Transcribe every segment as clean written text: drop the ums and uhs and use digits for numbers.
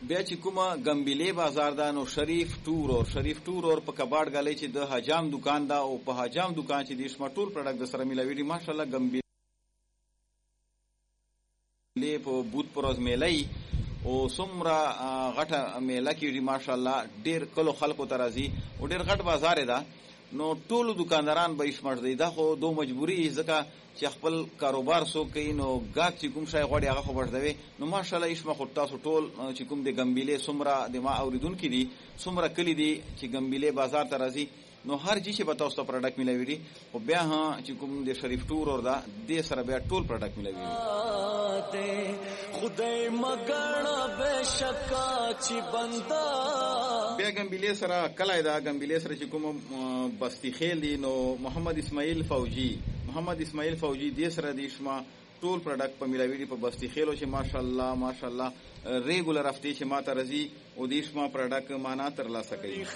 بیا چې کومه ګمبلې بازار دا نو شریف ټور اور په کباړ غلې چې د حجام دکان دا او په حجام دکان چې د شما ټول پروډکټ د سره ملاوي دي ماشاءالله ګمبلې په بوت پروز میلای او سمرا غټه میله کې ماشاءالله ډیر کلو خلکو ترازی او ډیر غټ بازار ده نو ټول دکانداران به شمار دی دا خو دو مجبوری ځکه چې خپل کاروبار سو کوي نو گاک چې کوم شای غوړي هغه خبر دی نو ماشاءالله اسمه خو تاسو ټول چې کوم د ګمبلې سمرا د ما اوریدونکو دي سمرا کلی دي چې ګمبلې بازار ته راځي نو هر جی چې به تاسو ته پروډکټ ملوي دي او بیا ها چې کوم د شریف ټور اور دا د سره بیا ټول پروډکټ ملوي دي خدای مګړه بشکا چې بندا بیا ګمبلې سره کله دا ګمبلې سره چې کوم بستی خیل دي نو محمد اسماعیل فوجی د سره د شما ټول پروډکټ په ملاوي دي په بستی خیلو چې ماشاءالله ریګولر هفته چې ماته رزي او د شما پروډکټ معنا تر لاسه کوي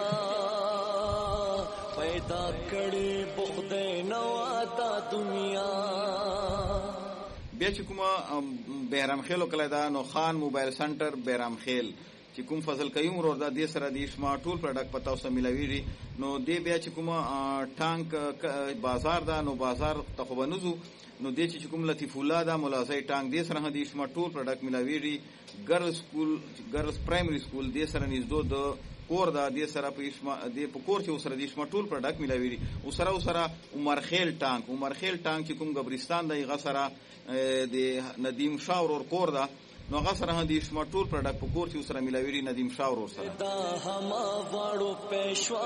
پیدا کړي بخدای نو تا دنیا بیا چې کومه بهرام خیلو کله دا نو خان موبایل سنټر بهرام خیل چې کوم فضل قیوم ور دا د سره د شما ټول پروډکټ پتا اوسه ملاوي دي نو دی بیا چې کومه ټانک بازار دا نو بازار ته خو بنزو نو دی چې کوم لطیف الله دا ملازم ټانک د سره د شما ټول پروډکټ ملاوي دي ګرلز پرایمری سکول د سره نږدې د کور دا د سره په شما د کور چې سره د شما ټول پروډکټ ملاوي دي او سره عمر خیل ټانک چې کوم غبرستان د غسره د ندیم شاور اور کور دا نو هغه سره د شما ټول پروډکټ په کور چې سره ملاوي دي ندیم شاور اور سره دا هم واړو پېښوا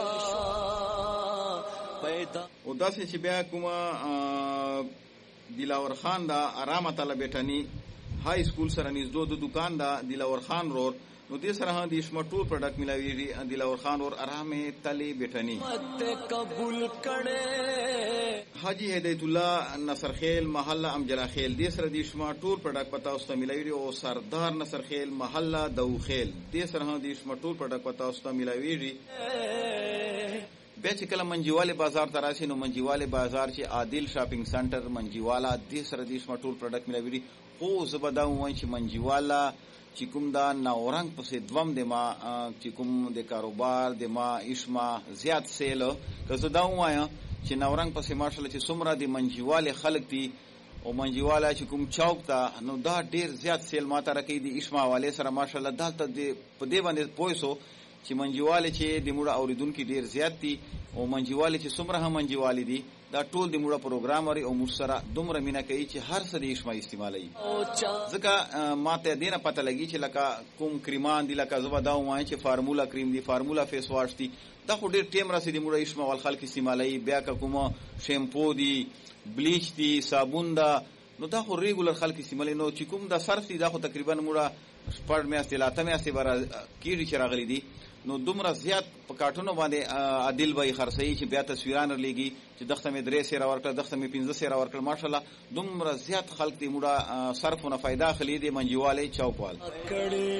پیدا او داسې چې بیا کومه دلاور خان دا آرامه طلب بیٹانی های سکول سره نږدې د دکان دا دلاور خان رور نو دې سره د شما ټول پروډکټ ملاوي دي دلاور خان اور آرامه تلی بیٹانی قبول کړي حاجی هدایت الله نصر خیل محله امجلا خیل دې سره د شما ټول پروډکټ پتا اوسه ملاوي دي او سردار نصر خیل محله دو خیل دې سره د شما ټول پروډکټ پتا اوسه ملاوي دي بیا چې کله منجیواله بازار ته راشي نو منجیواله بازار چې عادل شاپینګ سنټر منجیواله د سره د شما ټول پروډکټ ملاوي دي خو زبدا وای چې منجیواله چې کوم دا ناورنګ پسې دوم د ما چې کوم د کاروبار د ما اسما زیات سیل که زه دا وایم چې ناورنګ پسې ماشاءالله چې څومره د منجیواله خلک دي او منجیواله چې کوم چوک ته نو دا ډیر زیات سیل ماته راکې دي اسما والے سره ماشاءالله دلته په دې باندې پويسو چې منجیواله چې د موږ اوریدونکو ډیر زیات دي او منجیواله چې څومره هم منجیواله دي دا ټول د موږ پروګرام لري او موږ سره دومره مینا کوي چې هر څه د اسما استعمالي ځکه ماته دینه پته لګي چې لکه کوم کریمان دي لکه زبا دا وایي چې فارمولا کریم دي فارمولا فیس واش دي دا خو ډیر ټیم راسي د موږ اسما ول خلک استعمالي بیا کوم شیمپو دي بلیچ دي صابون دا نو دا خو ریګولر خلک استعمالي نو چې کوم دا صرف دي دا خو تقریبا موږ شپږ میاشتې لاته میاشتې بار کیږي چې راغلي دي نو دومره زیات په کارټونو باندې عادل وای خرڅي چې بیا تصویران لګي چې دغه مې درې سره ورکړه دغه مې 15 سره ورکړه ماشاءالله دومره زیات خلک دې موږ صرفونه फायदा خلی دي منجیواله چوکوال